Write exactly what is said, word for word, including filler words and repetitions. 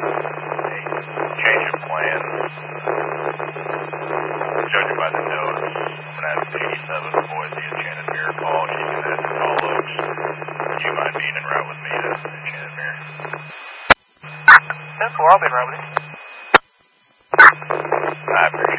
change of plans. Judging by the notes, Fanatic eighty-seven avoid the Enchanted Mirror call. She can head to Tall Oaks. You mind being en route with me to Enchanted Mirror? ten four, I'll be en route with you. I appreciate it.